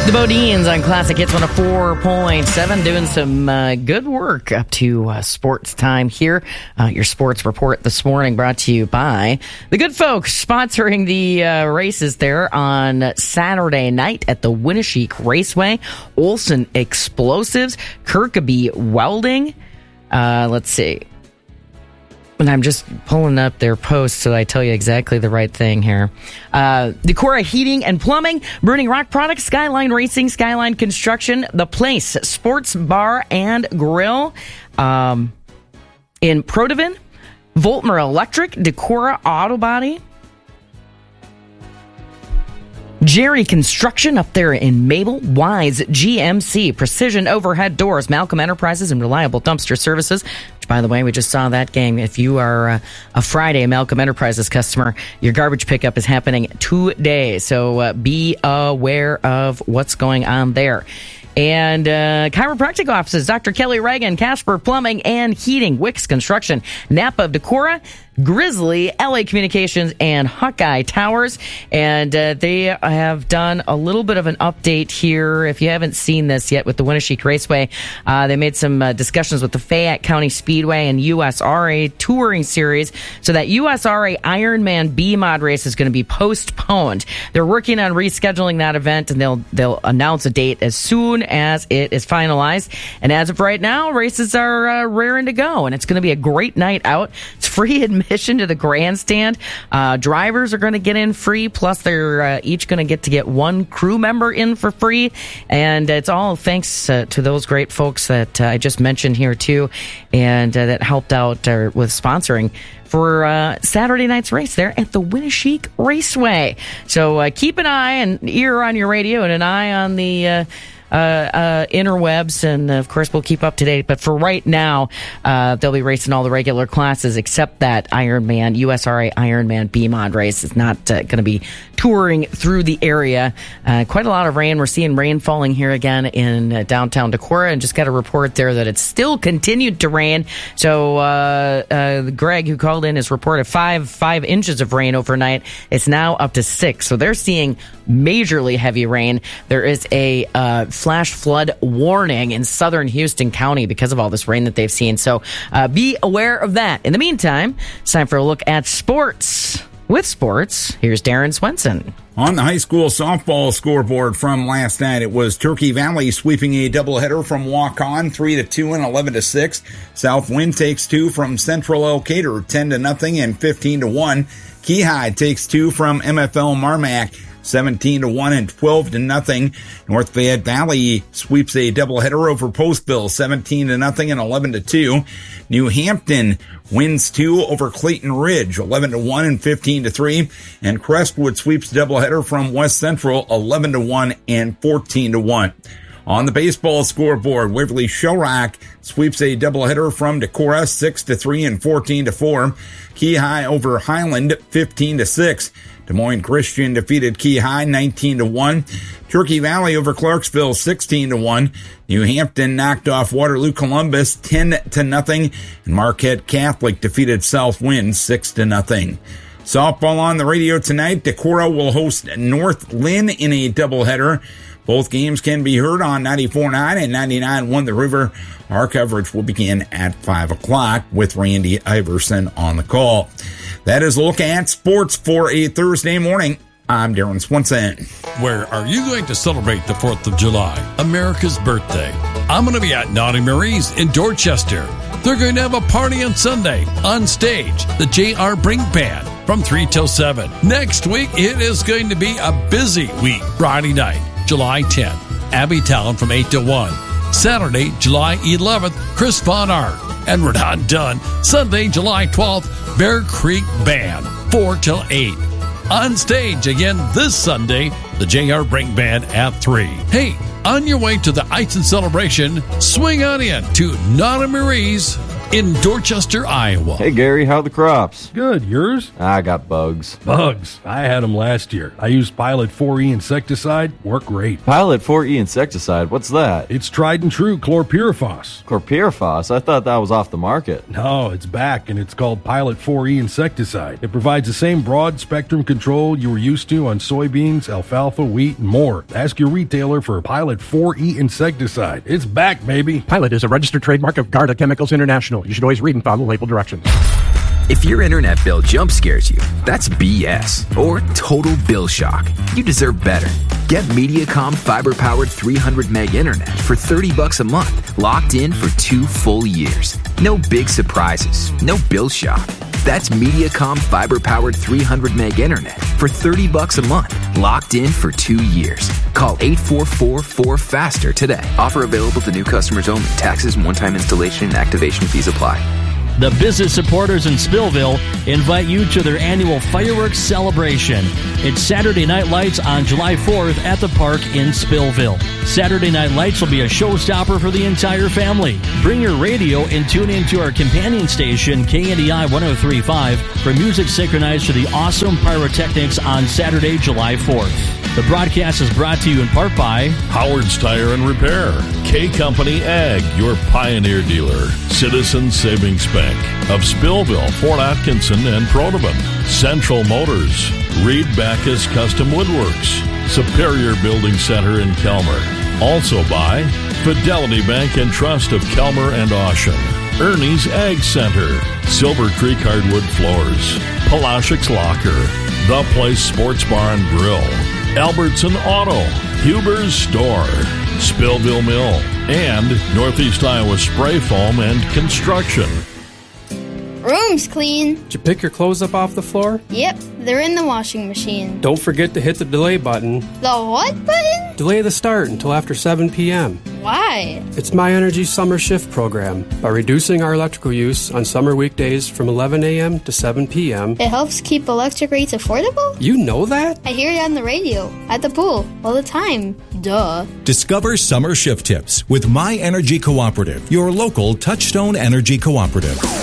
The Bodines on Classic Hits 104.7 doing some good work up to sports time here. Your sports report this morning brought to you by the good folks sponsoring the races there on Saturday night at the Winneshiek Raceway. Olson Explosives, Kirkby Welding. Let's see. And I'm just pulling up their posts so I tell you exactly the right thing here. Decorah Heating and Plumbing, Burning Rock Products, Skyline Racing, Skyline Construction, The Place, Sports Bar and Grill in Protivin, Voltmer Electric, Decorah Auto Body, Jerry Construction up there in Mabel, Wise GMC, Precision Overhead Doors, Malcolm Enterprises, and Reliable Dumpster Services, which, by the way, we just saw that game. If you are a Friday Malcolm Enterprises customer, your garbage pickup is happening today. So be aware of what's going on there. And chiropractic offices, Dr. Kelly Reagan, Casper Plumbing and Heating, Wicks Construction, Napa of Decorah, Grizzly, LA Communications, and Hawkeye Towers. And they have done a little bit of an update here. If you haven't seen this yet with the Winneshiek Raceway, they made some discussions with the Fayette County Speedway and USRA Touring Series. So that USRA Ironman B-Mod race is going to be postponed. They're working on rescheduling that event, and they'll announce a date as soon as it is finalized. And as of right now, races are raring to go, and it's going to be a great night out. It's free admission to the grandstand. Drivers are going to get in free, plus they're each going to get one crew member in for free. And it's all thanks to those great folks that I just mentioned here too, and that helped out with sponsoring for Saturday night's race there at the Winneshiek Raceway. So keep an eye and ear on your radio and an eye on the interwebs, and of course we'll keep up to date. But for right now, they'll be racing all the regular classes except that Ironman, USRA Ironman B-Mod race is not going to be touring through the area. Quite a lot of rain. We're seeing rain falling here again in downtown Decorah, and just got a report there that it's still continued to rain. So Greg, who called in his report of 5 inches of rain overnight, it's now up to 6. So they're seeing majorly heavy rain. There is a flash flood warning in southern Houston County because of all this rain that they've seen. So be aware of that. In the meantime, it's time for a look at sports. With sports, here's Darren Swenson. On the high school softball scoreboard from last night, it was Turkey Valley sweeping a doubleheader from Walk-On 3-2 and 11-6. Southwind takes 2 from Central Elkader 10-0 and 15-1. Keyhigh takes 2 from MFL Marmac 17-1 and 12-0. North Fayette Valley sweeps a doubleheader over Postville 17-0 and 11-2. New Hampton wins 2 over Clayton Ridge 11-1 and 15-3. And Crestwood sweeps a doubleheader from West Central 11-1 and 14-1. On the baseball scoreboard, Waverly Shellrock sweeps a doubleheader from Decorah 6-3 and 14-4. Keyhigh over Highland 15-6. Des Moines Christian defeated Keyhigh 19-1. Turkey Valley over Clarksville 16-1. New Hampton knocked off Waterloo Columbus 10-0. And Marquette Catholic defeated Southwind 6-0. Softball on the radio tonight. Decorah will host North Lynn in a doubleheader. Both games can be heard on 94.9 and 99.1 The River. Our coverage will begin at 5 o'clock with Randy Iverson on the call. That is a look at sports for a Thursday morning. I'm Darren Swenson. Where are you going to celebrate the 4th of July, America's birthday? I'm going to be at Naughty Marie's in Dorchester. They're going to have a party on Sunday on stage, the J.R. Brink Band from 3 till 7. Next week, it is going to be a busy week. Friday night, July 10th, Abbeytown from 8 to 1. Saturday, July 11th, Chris Von Art. And we're not done. Sunday, July 12th, Bear Creek Band, 4 till 8. On stage again this Sunday, the J.R. Brink Band at 3. Hey, on your way to the Itzen celebration, swing on in to Naughty Marie's in Dorchester, Iowa. Hey, Gary, how are the crops? Good, yours? I got bugs. Bugs. I had them last year. I used Pilot 4E insecticide. Worked great. Pilot 4E insecticide? What's that? It's tried and true chlorpyrifos. Chlorpyrifos? I thought that was off the market. No, it's back, and it's called Pilot 4E insecticide. It provides the same broad-spectrum control you were used to on soybeans, alfalfa, wheat, and more. Ask your retailer for Pilot 4E insecticide. It's back, baby. Pilot is a registered trademark of Garda Chemicals International. You should always read and follow label directions. If your internet bill jump scares you, that's BS or total bill shock. You deserve better. Get Mediacom fiber-powered 300 meg internet for $30 a month, locked in for 2 full years. No big surprises, no bill shock. That's Mediacom fiber-powered 300 meg internet for $30 a month, locked in for 2 years. Call 844-4FASTER today. Offer available to new customers only. Taxes and one-time installation and activation fees apply. The business supporters in Spillville invite you to their annual fireworks celebration. It's Saturday Night Lights on July 4th at the park in Spillville. Saturday Night Lights will be a showstopper for the entire family. Bring your radio and tune into our companion station, KNDI 103.5, for music synchronized to the awesome pyrotechnics on Saturday, July 4th. The broadcast is brought to you in part by Howard's Tire and Repair, K Company Ag, your Pioneer dealer, Citizens Savings Bank of Spillville, Fort Atkinson, and Protovan, Central Motors, Reed Backus Custom Woodworks, Superior Building Center in Kelmer. Also by Fidelity Bank and Trust of Kelmer and Ocean, Ernie's Ag Center, Silver Creek Hardwood Floors, Palashik's Locker, The Place Sports Bar and Grill, Albertson Auto, Huber's Store, Spillville Mill, and Northeast Iowa Spray Foam and Construction. Room's clean. Did you pick your clothes up off the floor? Yep, they're in the washing machine. Don't forget to hit the delay button. The what button? Delay the start until after 7 p.m. Why? It's My Energy Summer Shift program. By reducing our electrical use on summer weekdays from 11 a.m. to 7 p.m. It helps keep electric rates affordable? You know that? I hear it on the radio, at the pool, all the time. Duh. Discover summer shift tips with My Energy Cooperative, your local Touchstone Energy Cooperative.